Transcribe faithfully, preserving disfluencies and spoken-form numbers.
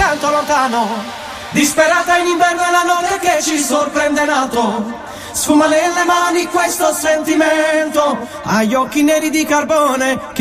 tanto lontano, disperata in inverno è la notte che ci sorprende in alto. Sfuma nelle mani questo sentimento, agli occhi neri di carbone che